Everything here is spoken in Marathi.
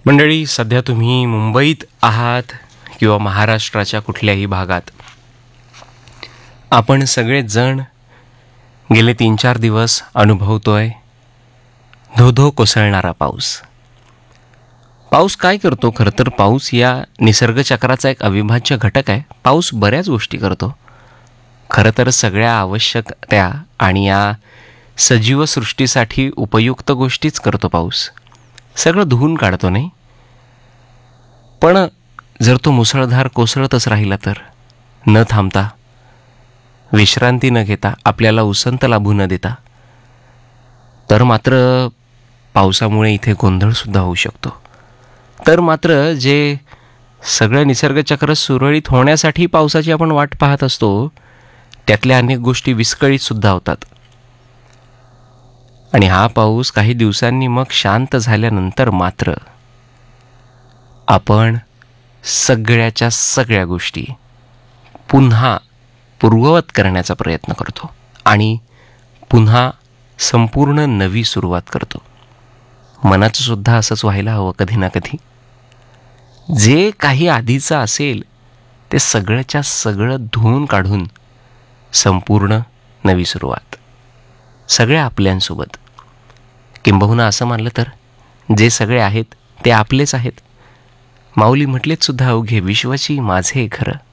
मंडळी, सध्या तुम्ही मुंबईत आहात किंवा महाराष्ट्राच्या कुठल्याही भागात, आपण सगळेजण गेले 3-4 दिवस अनुभवतोय धो-धो कोसळणारा पाऊस. पाऊस काय करतो? खरं तर पाऊस या निसर्गचक्राचा एक अविभाज्य घटक आहे. पाऊस बऱ्याच गोष्टी करतो. खरं तर सगळ्या आवश्यक त्या आणि या सजीव सृष्टीसाठी उपयुक्त गोष्टीच करतो पाऊस. सगळं धुवून काढतो, नाही? पण जर तो मुसळधार कोसळतच राहिला तर, न थांबता, विश्रांती न घेता, आपल्याला उसंत लाभू न देता, तर मात्र पावसामुळे इथे गोंधळसुद्धा होऊ शकतो. तर मात्र जे सगळं निसर्गचक्र सुरळीत होण्यासाठी पावसाची आपण वाट पाहत असतो, त्यातल्या अनेक गोष्टी विस्कळीतसुद्धा होतात. आणि हा पाऊस काही दिवसांनी मग शांत झाल्यानंतर मात्र आपण सगळ्याच्या सगळ्या गोष्टी पुन्हा पूर्ववत करण्याचा प्रयत्न करतो आणि पुन्हा संपूर्ण नवी सुरुवात करतो. मनाचं सुद्धा असंच व्हायला हवं कधी ना कधी. जे काही आधीचं असेल ते सगळ्याच्या सगळं धुवून काढून संपूर्ण नवी सुरुवात, सगळ्या आपल्यांसोबत. किंबहुना असं मानलं तर जे सगळे आहेत ते आपलेच आहेत. माऊली म्हटलेत सुद्धा, अवघे विश्वाची माझे घर.